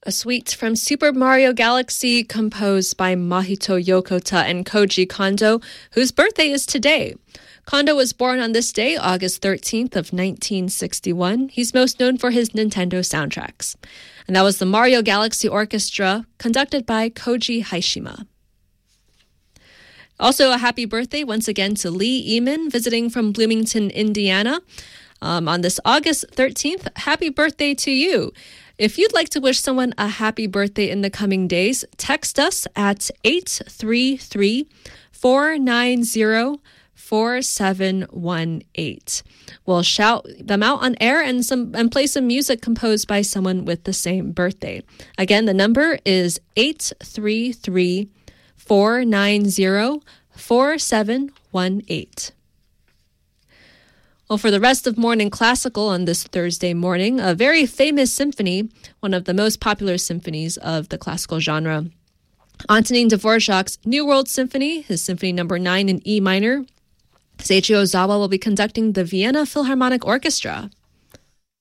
A suite from Super Mario Galaxy composed by Mahito Yokota and Koji Kondo, whose birthday is today. Kondo was born on this day, August 13th of 1961. He's most known for his Nintendo soundtracks. And that was the Mario Galaxy Orchestra, conducted by Koji Haishima. Also, a happy birthday once again to Lee Eman, visiting from Bloomington, Indiana. On this August 13th, happy birthday to you. If you'd like to wish someone a happy birthday in the coming days, text us at 833-490-4718. We'll shout them out on air and play some music composed by someone with the same birthday. Again, the number is 833-490-4718. Well, for the rest of Morning Classical on this Thursday morning, a very famous symphony, one of the most popular symphonies of the classical genre. Antonin Dvorak's New World Symphony, his Symphony No. 9 in E minor. Seiji Ozawa will be conducting the Vienna Philharmonic Orchestra.